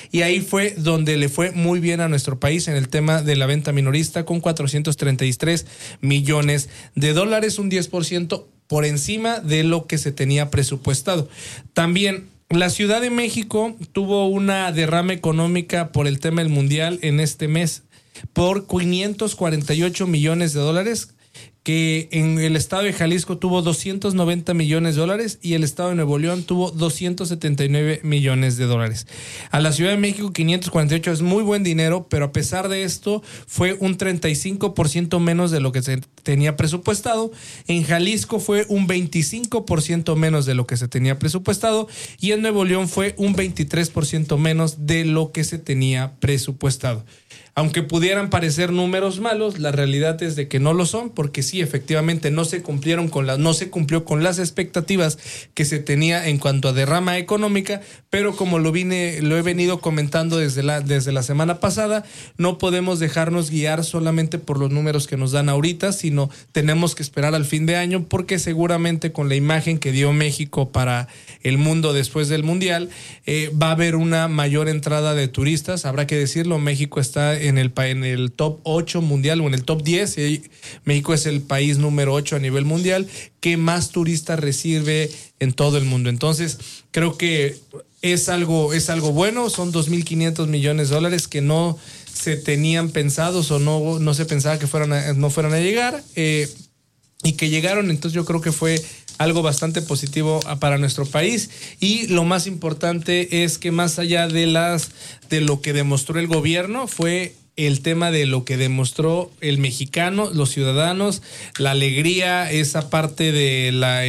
y ahí fue donde le fue muy bien a nuestro país en el tema de la venta minorista con 433 millones de dólares, un 10% por encima de lo que se tenía presupuestado. También la Ciudad de México tuvo una derrama económica por el tema del mundial en este mes por 548 millones de dólares, que en el estado de Jalisco tuvo 290 millones de dólares y el estado de Nuevo León tuvo 279 millones de dólares. A la Ciudad de México 548 es muy buen dinero, pero a pesar de esto fue un 35% menos de lo que se tenía presupuestado. En Jalisco fue un 25% menos de lo que se tenía presupuestado y en Nuevo León fue un 23% menos de lo que se tenía presupuestado. Aunque pudieran parecer números malos, la realidad es de que no lo son, porque sí, efectivamente no se cumplió con las expectativas que se tenía en cuanto a derrama económica, pero como lo he venido comentando desde la semana pasada, no podemos dejarnos guiar solamente por los números que nos dan ahorita, sino tenemos que esperar al fin de año, porque seguramente con la imagen que dio México para el mundo después del Mundial, va a haber una mayor entrada de turistas. Habrá que decirlo, México está en el top 8 mundial o en el top 10. México es el país número 8 a nivel mundial que más turistas recibe en todo el mundo. Entonces, creo que es algo bueno. Son 2.500 millones de dólares que no se tenían pensados o no se pensaba que no fueran a llegar, y que llegaron. Entonces, yo creo que fue algo bastante positivo para nuestro país. Y lo más importante es que más allá de lo que demostró el gobierno, fue el tema de lo que demostró el mexicano, los ciudadanos, la alegría, esa parte de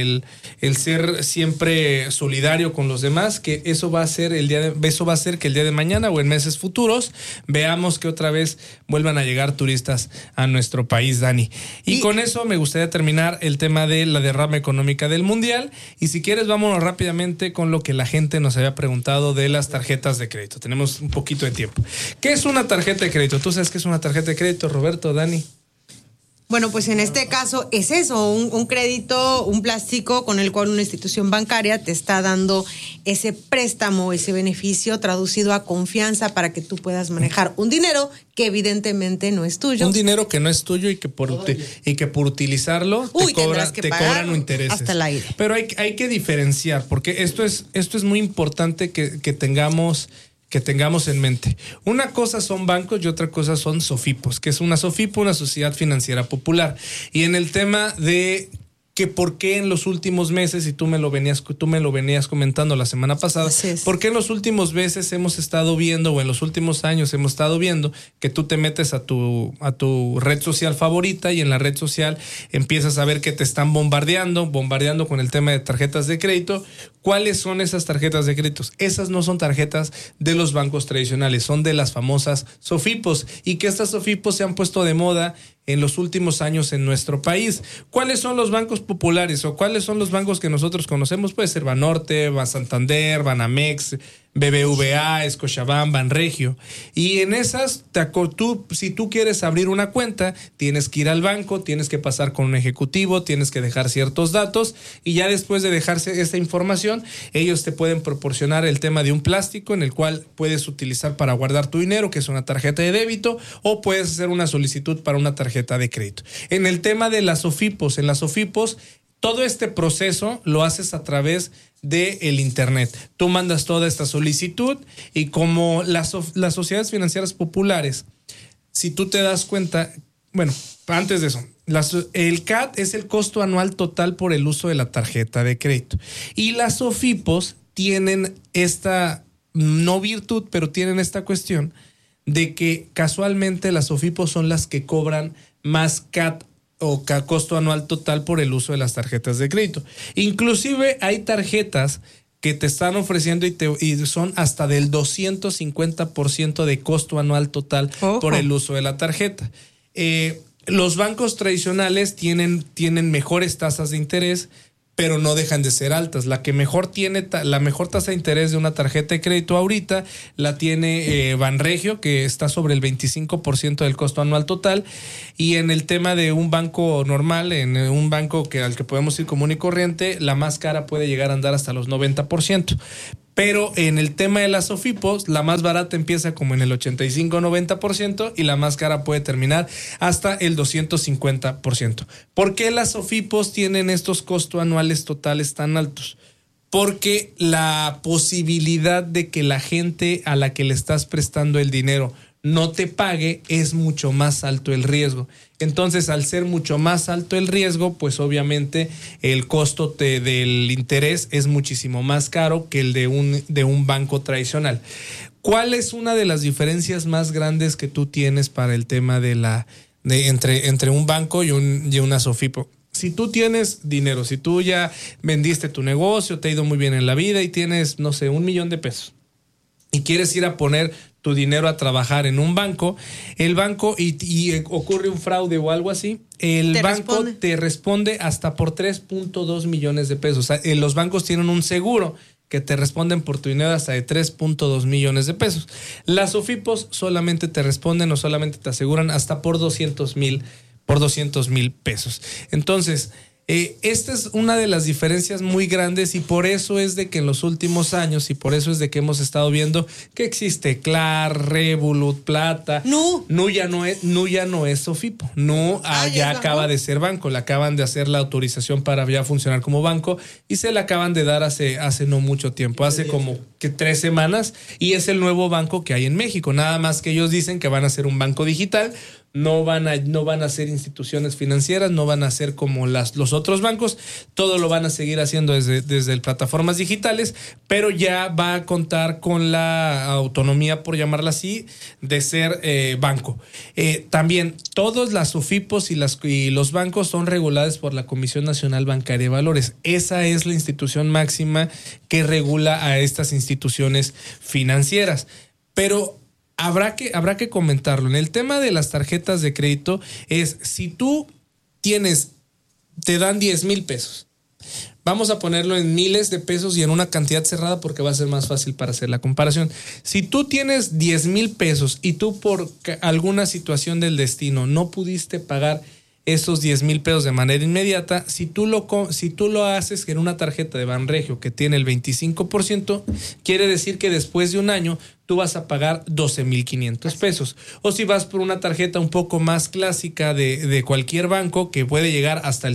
el ser siempre solidario con los demás, que eso va a ser que el día de mañana o en meses futuros veamos que otra vez vuelvan a llegar turistas a nuestro país, Dani. Y con eso me gustaría terminar el tema de la derrama económica del mundial. Y si quieres, vámonos rápidamente con lo que la gente nos había preguntado de las tarjetas de crédito. Tenemos un poquito de tiempo. ¿Qué es una tarjeta de crédito? ¿Tú sabes qué es una tarjeta de crédito, Roberto, Dani? Bueno, pues en este caso es eso, un crédito, un plástico con el cual una institución bancaria te está dando ese préstamo, ese beneficio traducido a confianza para que tú puedas manejar un dinero que evidentemente no es tuyo. Un dinero que no es tuyo y que por utilizarlo te cobran intereses. Hasta el aire. Pero hay que diferenciar, porque esto es muy importante que tengamos en mente. Una cosa son bancos y otra cosa son SOFIPOS, que es una SOFIPO, una sociedad financiera popular. Y en el tema de que por qué en los últimos meses, y tú me lo venías comentando la semana pasada, por qué en los últimos meses hemos estado viendo, o en los últimos años hemos estado viendo, que tú te metes a tu red social favorita y en la red social empiezas a ver que te están bombardeando con el tema de tarjetas de crédito. ¿Cuáles son esas tarjetas de créditos? Esas no son tarjetas de los bancos tradicionales, son de las famosas SOFIPOS, y que estas SOFIPOS se han puesto de moda en los últimos años en nuestro país. ¿Cuáles son los bancos populares o cuáles son los bancos que nosotros conocemos? Puede ser Banorte, Bansantander, Banamex, BBVA, Scotiabank, Banregio. Y en esas, si tú quieres abrir una cuenta, tienes que ir al banco, tienes que pasar con un ejecutivo, tienes que dejar ciertos datos, y ya después de dejarse esta información, ellos te pueden proporcionar el tema de un plástico en el cual puedes utilizar para guardar tu dinero, que es una tarjeta de débito, o puedes hacer una solicitud para una tarjeta de crédito. En el tema de las SOFIPOS, todo este proceso lo haces a través del internet. Tú mandas toda esta solicitud, y como las sociedades financieras populares, si tú te das cuenta, bueno, antes de eso, el CAT es el costo anual total por el uso de la tarjeta de crédito. Y las SOFIPOS tienen esta, no virtud, pero tienen esta cuestión de que casualmente las SOFIPOS son las que cobran más CAT o costo anual total por el uso de las tarjetas de crédito. Inclusive hay tarjetas que te están ofreciendo y son hasta del 250% de costo anual total por el uso de la tarjeta. Los bancos tradicionales tienen mejores tasas de interés, pero no dejan de ser altas. La mejor tasa de interés de una tarjeta de crédito ahorita la tiene Banregio, que está sobre el 25% del costo anual total. Y en el tema de un banco normal, en un banco al que podemos ir común y corriente, la más cara puede llegar a andar hasta los 90%. Pero en el tema de las SOFIPOS, la más barata empieza como en el 85-90% y la más cara puede terminar hasta el 250%. ¿Por qué las SOFIPOS tienen estos costos anuales totales tan altos? Porque la posibilidad de que la gente a la que le estás prestando el dinero no te pague es mucho más alto el riesgo. Entonces, al ser mucho más alto el riesgo, pues obviamente el costo del interés es muchísimo más caro que el de un banco tradicional. ¿Cuál es una de las diferencias más grandes que tú tienes para el tema entre un banco y una SOFIPO? Si tú tienes dinero, si tú ya vendiste tu negocio, te ha ido muy bien en la vida y tienes, no sé, $1,000,000 y quieres ir a poner tu dinero a trabajar en un banco, el banco y ocurre un fraude o algo así, el banco te responde hasta por 3.2 millones de pesos. O sea, los bancos tienen un seguro que te responden por tu dinero hasta de 3.2 millones de pesos. Las SOFIPOS solamente te responden o solamente te aseguran hasta por 200,000 pesos. Entonces, esta es una de las diferencias muy grandes y por eso es de que en los últimos años y por eso es de que hemos estado viendo que existe Clar, Revolut, Plata. Nu ya no es SOFIPO. Ya acaba de ser banco. Le acaban de hacer la autorización para ya funcionar como banco y se la acaban de dar hace no mucho tiempo, hace como que 3 semanas, y es el nuevo banco que hay en México. Nada más que ellos dicen que van a ser un banco digital. No van a ser instituciones financieras, no van a ser como los otros bancos, todo lo van a seguir haciendo desde plataformas digitales, pero ya va a contar con la autonomía, por llamarla así, de ser banco. También todas las SOFIPOS y los bancos son regulados por la Comisión Nacional Bancaria de Valores. Esa es la institución máxima que regula a estas instituciones financieras. Pero habrá que comentarlo. En el tema de las tarjetas de crédito si tú te dan 10,000 pesos. Vamos a ponerlo en miles de pesos y en una cantidad cerrada porque va a ser más fácil para hacer la comparación. Si tú tienes 10,000 pesos y tú por alguna situación del destino no pudiste pagar esos 10,000 pesos de manera inmediata, si tú lo haces en una tarjeta de Banregio que tiene el 25%, quiere decir que después de un año tú vas a pagar 12,500 pesos. O si vas por una tarjeta un poco más clásica de cualquier banco que puede llegar hasta el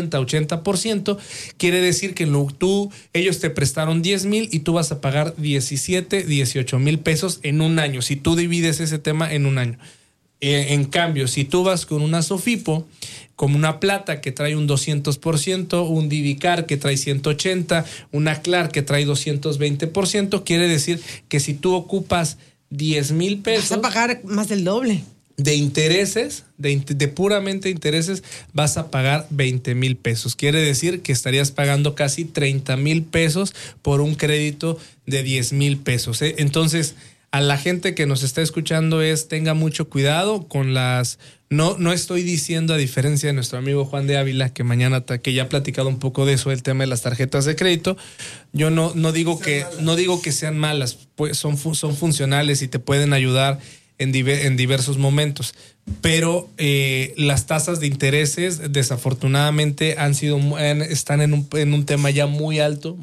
70-80%, quiere decir que ellos te prestaron 10,000 y tú vas a pagar 17,000-18,000 pesos en un año, si tú divides ese tema en un año. En cambio, si tú vas con una SOFIPO, como una Plata que trae un 200%, un Divicar que trae 180%, una Clar que trae 220%, quiere decir que si tú ocupas 10,000 pesos... Vas a pagar más del doble. De intereses, de puramente intereses, vas a pagar 20,000 pesos. Quiere decir que estarías pagando casi 30,000 pesos por un crédito de 10,000 pesos. Entonces, a la gente que nos está escuchando tenga mucho cuidado con las... No estoy diciendo, a diferencia de nuestro amigo Juan de Ávila, que que ya ha platicado un poco de eso, el tema de las tarjetas de crédito. Yo no digo que sean malas, pues son funcionales y te pueden ayudar en diversos momentos. Pero las tasas de intereses, desafortunadamente, están en un tema ya muy alto,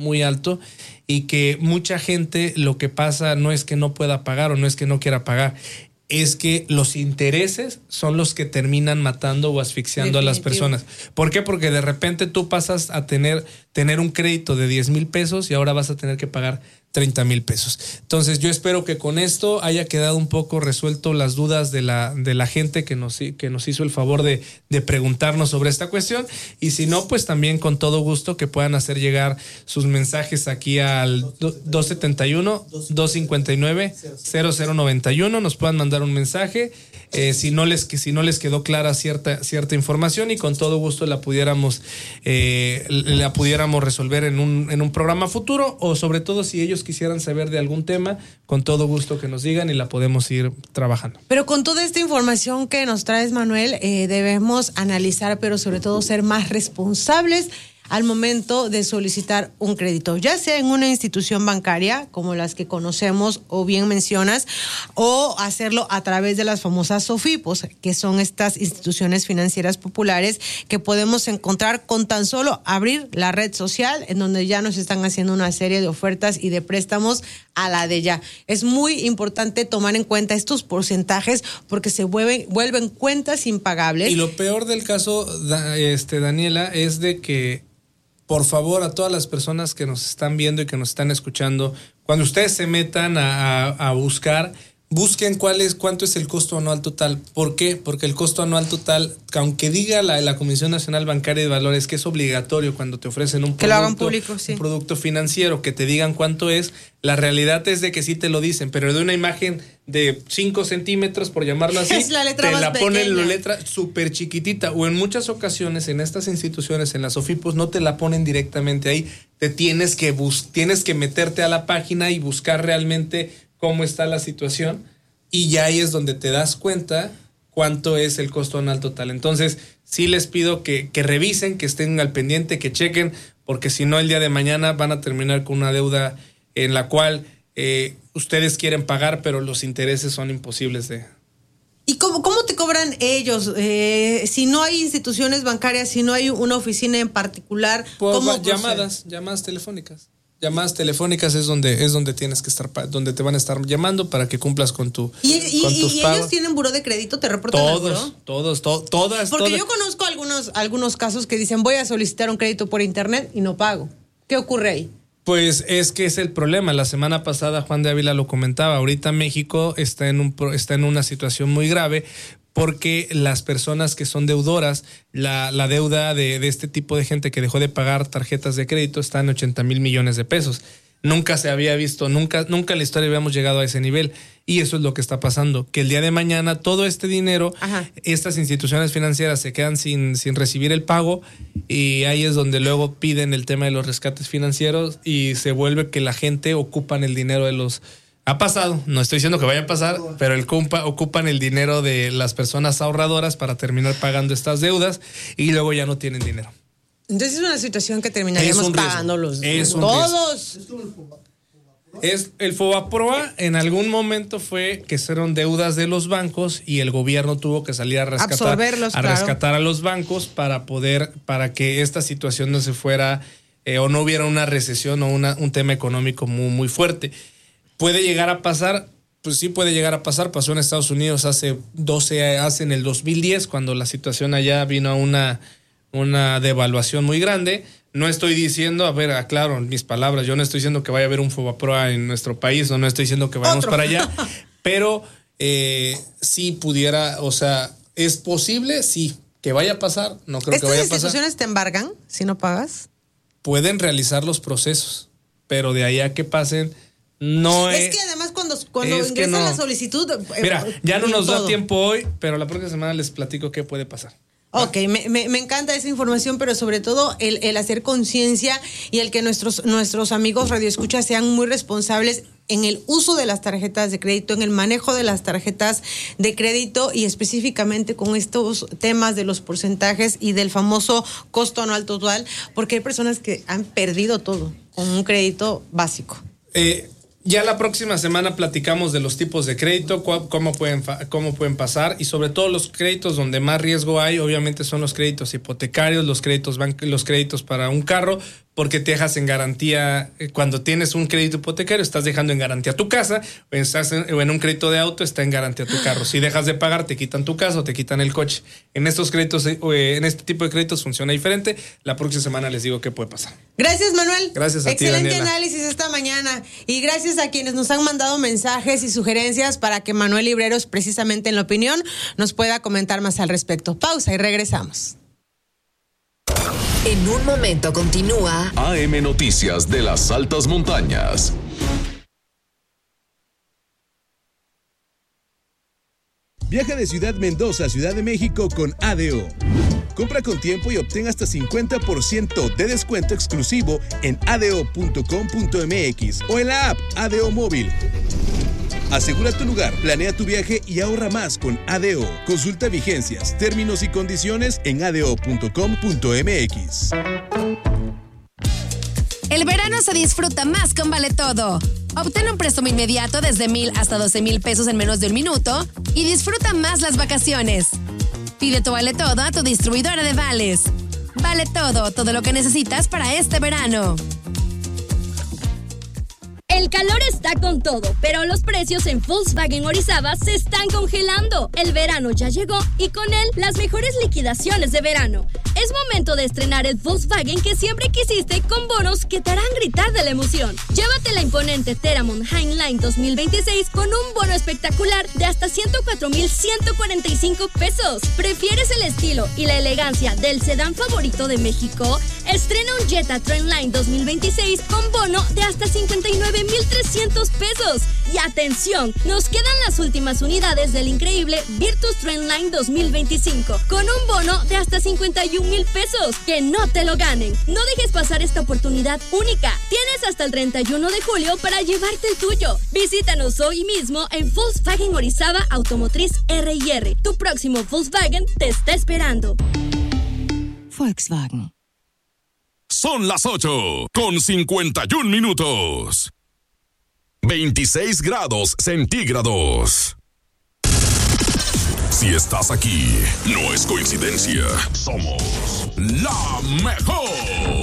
y que mucha gente, lo que pasa no es que no pueda pagar o no es que no quiera pagar, es que los intereses son los que terminan matando o asfixiando a las personas. ¿Por qué? Porque de repente tú pasas a tener un crédito de 10,000 pesos y ahora vas a tener que pagar 30,000 pesos. Entonces yo espero que con esto haya quedado un poco resuelto las dudas de la gente que nos hizo el favor de preguntarnos sobre esta cuestión, y si no, pues también con todo gusto que puedan hacer llegar sus mensajes aquí al 271-259-0091, nos puedan mandar un mensaje si no les quedó clara cierta información, y con todo gusto la pudiéramos resolver en un programa futuro, o sobre todo si ellos quisieran saber de algún tema, con todo gusto que nos digan y la podemos ir trabajando. Pero con toda esta información que nos traes, Manuel, debemos analizar, pero sobre todo ser más responsables al momento de solicitar un crédito, ya sea en una institución bancaria como las que conocemos o bien mencionas, o hacerlo a través de las famosas SOFIPOS, que son estas instituciones financieras populares que podemos encontrar con tan solo abrir la red social, en donde ya nos están haciendo una serie de ofertas y de préstamos a la de ya. Es muy importante tomar en cuenta estos porcentajes porque se vuelven cuentas impagables. Y lo peor del caso, Daniela, es de que, por favor, a todas las personas que nos están viendo y que nos están escuchando, cuando ustedes se metan a busquen cuánto es el costo anual total. ¿Por qué? Porque el costo anual total, aunque diga la Comisión Nacional Bancaria de Valores que es obligatorio cuando te ofrecen un producto, que lo hagan público, sí, un producto financiero, que te digan cuánto es, la realidad es de que sí te lo dicen, pero de una imagen de 5 centímetros, por llamarlo así, es la letra te más la ponen pequeña, la letra súper chiquitita, o en muchas ocasiones en estas instituciones, en las SOFIPOS, no te la ponen directamente ahí, te tienes que meterte a la página y buscar realmente cómo está la situación, y ya ahí es donde te das cuenta cuánto es el costo anual total. Entonces, sí les pido que revisen, que estén al pendiente, que chequen, porque si no, el día de mañana van a terminar con una deuda en la cual ustedes quieren pagar, pero los intereses son imposibles de... ¿Y cómo te cobran ellos? Si no hay instituciones bancarias, si no hay una oficina en particular, ¿cómo llamadas telefónicas. Llamadas telefónicas es donde tienes que estar, donde te van a estar llamando para que cumplas con tus pagos. ¿Y ellos tienen buró de crédito? ¿Te reportan al buró? Todas. Porque yo conozco algunos casos que dicen, voy a solicitar un crédito por internet y no pago. ¿Qué ocurre ahí? Pues es que es el problema. La semana pasada Juan de Ávila lo comentaba. Ahorita México está en una situación muy grave porque las personas que son deudoras, la deuda de este tipo de gente que dejó de pagar tarjetas de crédito está en 80,000 millones de pesos. Nunca se había visto, nunca en la historia habíamos llegado a ese nivel. Y eso es lo que está pasando, que el día de mañana todo este dinero, estas instituciones financieras se quedan sin recibir el pago, y ahí es donde luego piden el tema de los rescates financieros y se vuelve que la gente ocupan el dinero de los... Ha pasado, no estoy diciendo que vaya a pasar, pero ocupan el dinero de las personas ahorradoras para terminar pagando estas deudas y luego ya no tienen dinero. Entonces es una situación que terminaríamos pagando todos. Es el FOBAPROA en algún momento fue que fueron deudas de los bancos y el gobierno tuvo que salir a rescatar a los bancos para que esta situación no se fuera o no hubiera una recesión o un tema económico muy, muy fuerte. ¿Puede llegar a pasar? Pues sí puede llegar a pasar. Pasó en Estados Unidos en el 2010, cuando la situación allá vino a una devaluación muy grande. No estoy diciendo, aclaro mis palabras, yo no estoy diciendo que vaya a haber un FOBAPROA en nuestro país, no estoy diciendo que vayamos para allá, pero sí pudiera, o sea, ¿es posible? Sí. ¿Que vaya a pasar? No creo que vaya a pasar. ¿Estas instituciones te embargan si no pagas? Pueden realizar los procesos, pero de ahí a que pasen... No es que además cuando ingresan la solicitud... Mira, ya no nos da tiempo hoy, pero la próxima semana les platico qué puede pasar. Ok, me encanta esa información, pero sobre todo el hacer conciencia y el que nuestros amigos radioescuchas sean muy responsables en el uso de las tarjetas de crédito, en el manejo de las tarjetas de crédito y específicamente con estos temas de los porcentajes y del famoso costo anual total, porque hay personas que han perdido todo con un crédito básico. Ya la próxima semana platicamos de los tipos de crédito, cómo pueden pasar, y sobre todo los créditos donde más riesgo hay, obviamente son los créditos hipotecarios, los créditos para un carro, porque te dejas en garantía. Cuando tienes un crédito hipotecario estás dejando en garantía tu casa, o estás en un crédito de auto está en garantía tu carro. Si dejas de pagar te quitan tu casa o te quitan el coche. En estos créditos, en este tipo de créditos funciona diferente. La próxima semana les digo qué puede pasar. Gracias, Manuel. Gracias a ti, Excelente Daniela. análisis esta mañana, y gracias a quienes nos han mandado mensajes y sugerencias para que Manuel Libreros, precisamente en La Opinión, nos pueda comentar más al respecto. Pausa y regresamos. En un momento continúa AM Noticias de las Altas Montañas. Viaja de Ciudad Mendoza a Ciudad de México con ADO. Compra con tiempo y obtén hasta 50% de descuento exclusivo en ado.com.mx o en la app ADO Móvil. Asegura tu lugar, planea tu viaje y ahorra más con ADO. Consulta vigencias, términos y condiciones en ado.com.mx. El verano se disfruta más con Vale Todo. Obtén un préstamo inmediato desde 1,000 hasta 12,000 pesos en menos de un minuto y disfruta más las vacaciones. Pide tu Vale Todo a tu distribuidora de vales. Vale Todo, todo lo que necesitas para este verano. El calor está con todo, pero los precios en Volkswagen Orizaba se están congelando. El verano ya llegó y con él las mejores liquidaciones de verano. Es momento de estrenar el Volkswagen que siempre quisiste con bonos que te harán gritar de la emoción. Llévate la imponente Teramon Highline 2026 con un bono espectacular de hasta 104,145 pesos. ¿Prefieres el estilo y la elegancia del sedán favorito de México? Estrena un Jetta Trendline 2026 con bono de hasta 59,300 pesos. Y atención, nos quedan las últimas unidades del increíble Virtus Trendline 2025 con un bono de hasta 51,000 pesos. Que no te lo ganen. No dejes pasar esta oportunidad única. Tienes hasta el 31 de julio para llevarte el tuyo. Visítanos hoy mismo en Volkswagen Orizaba Automotriz R&R. Tu próximo Volkswagen te está esperando. Volkswagen. Son las 8:51. 26 grados centígrados. Si estás aquí, no es coincidencia. Somos la mejor.